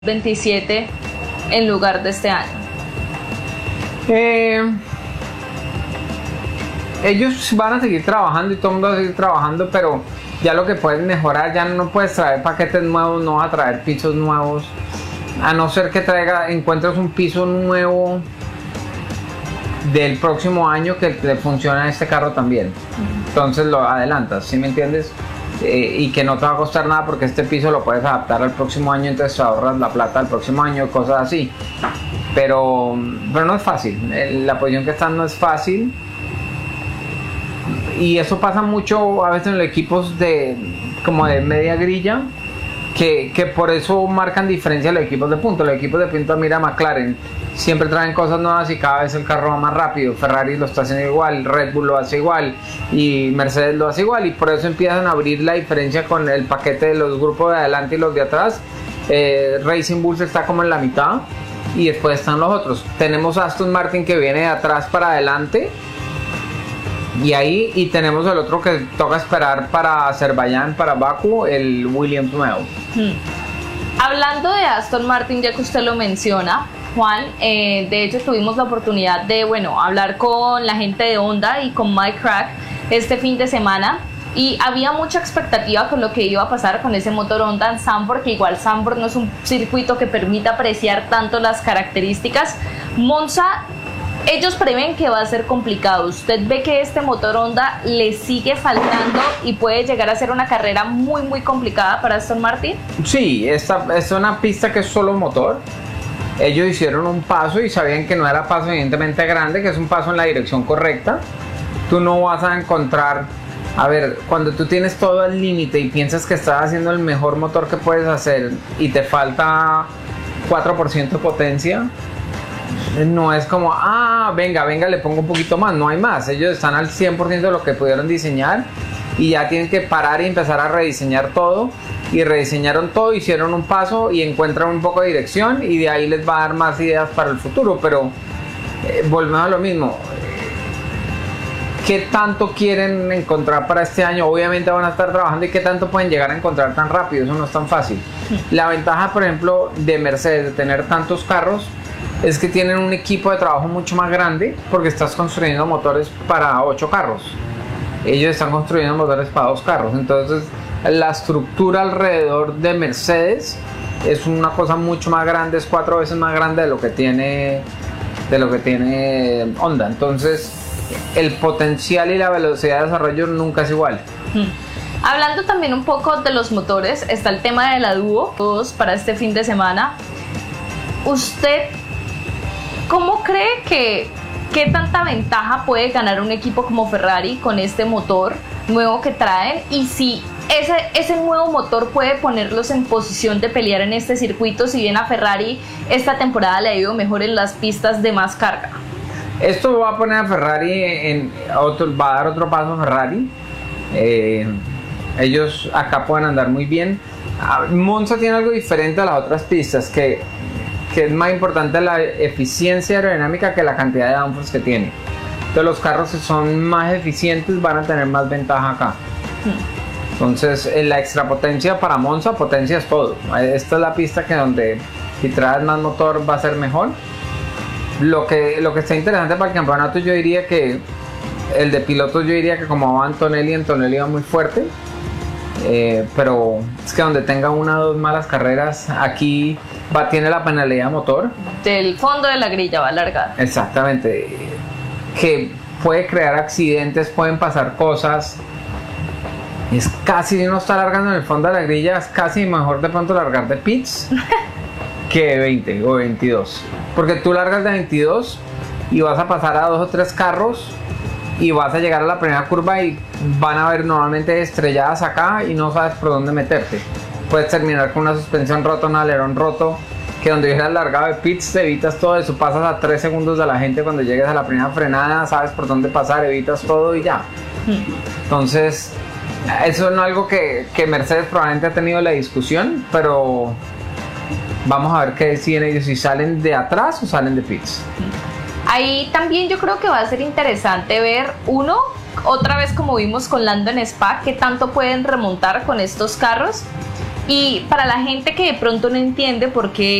27 en lugar de este año? Ellos van a seguir trabajando y todo el mundo va a seguir trabajando, pero ya lo que puedes mejorar, ya no puedes traer paquetes nuevos, no vas a traer pisos nuevos, a no ser que encuentres un piso nuevo del próximo año que le funciona a este carro también. Entonces lo adelantas, ¿sí me entiendes? Y que no te va a costar nada porque este piso lo puedes adaptar al próximo año, entonces te ahorras la plata al próximo año, cosas así. Pero no es fácil, la posición que están no es fácil. Y eso pasa mucho a veces en los equipos como de media grilla, que por eso marcan diferencia los equipos de punta. Los equipos de punta, mira McLaren, siempre traen cosas nuevas y cada vez el carro va más rápido. Ferrari lo está haciendo igual, Red Bull lo hace igual y Mercedes lo hace igual, y por eso empiezan a abrir la diferencia con el paquete de los grupos de adelante y los de atrás. Racing Bulls está como en la mitad y después están los otros. Tenemos Aston Martin que viene de atrás para adelante, y tenemos el otro que toca esperar para Azerbaiyán, para Baku, el Williams nuevo. Hablando de Aston Martin, ya que usted lo menciona, Juan, de hecho tuvimos la oportunidad de hablar con la gente de Honda y con Mike Crack este fin de semana, y había mucha expectativa con lo que iba a pasar con ese motor Honda en Zandvoort, que igual Zandvoort no es un circuito que permita apreciar tanto las características. Monza, ellos prevén que va a ser complicado. ¿Usted ve que este motor Honda le sigue faltando y puede llegar a ser una carrera muy muy complicada para Aston Martin? Sí, esta es una pista que es solo motor. Ellos hicieron un paso y sabían que no era paso evidentemente grande, que es un paso en la dirección correcta. Tú no vas a encontrar, cuando tú tienes todo al límite y piensas que estás haciendo el mejor motor que puedes hacer y te falta 4% de potencia, no es como, venga, le pongo un poquito más, no hay más. Ellos están al 100% de lo que pudieron diseñar y ya tienen que parar y empezar a rediseñar todo. Y rediseñaron todo, hicieron un paso y encuentran un poco de dirección, y de ahí les va a dar más ideas para el futuro. Pero volvemos a lo mismo. ¿Qué tanto quieren encontrar para este año? Obviamente van a estar trabajando, y qué tanto pueden llegar a encontrar tan rápido. Eso no es tan fácil. La ventaja, por ejemplo, de Mercedes de tener tantos carros es que tienen un equipo de trabajo mucho más grande, porque estás construyendo motores para 8 carros. Ellos están construyendo motores para 2 carros. Entonces la estructura alrededor de Mercedes es una cosa mucho más grande, es 4 veces más grande de lo que tiene Honda. Entonces el potencial y la velocidad de desarrollo nunca es igual. Hablando también un poco de los motores, está el tema de la Duo para este fin de semana. ¿Usted cómo cree qué tanta ventaja puede ganar un equipo como Ferrari con este motor nuevo que traen, y si ese nuevo motor puede ponerlos en posición de pelear en este circuito, si bien a Ferrari esta temporada le ha ido mejor en las pistas de más carga? Esto va a poner a Ferrari va a dar otro paso a Ferrari. Ellos acá pueden andar muy bien. Monza tiene algo diferente a las otras pistas, que es más importante la eficiencia aerodinámica que la cantidad de downforce que tiene. Entonces los carros que son más eficientes van a tener más ventaja acá. Entonces la extra potencia para Monza, potencia es todo. Esta es la pista que donde si traes más motor va a ser mejor. Lo que está interesante para el campeonato, yo diría que el de pilotos, yo diría que como va Antonelli va muy fuerte. Pero es que donde tenga 1 o 2 malas carreras, aquí tiene la penalidad motor. Del fondo de la grilla va a largar. Exactamente. Que puede crear accidentes, pueden pasar cosas. Es casi, si uno está largando en el fondo de la grilla, es casi mejor de pronto largar de pits que de 20 o 22. Porque tú largas de 22 y vas a pasar a 2 o 3 carros y vas a llegar a la primera curva y van a haber normalmente estrelladas acá y no sabes por dónde meterte. Puedes terminar con una suspensión rota, un alerón roto, que donde hubieras largado de pits te evitas todo eso, pasas a 3 segundos de la gente cuando llegues a la primera frenada, sabes por dónde pasar, evitas todo y ya. Entonces eso no es algo que Mercedes probablemente ha tenido la discusión, pero vamos a ver qué deciden ellos, si salen de atrás o salen de pits. Ahí también yo creo que va a ser interesante ver, otra vez como vimos con Lando en Spa, qué tanto pueden remontar con estos carros. Y para la gente que de pronto no entiende por qué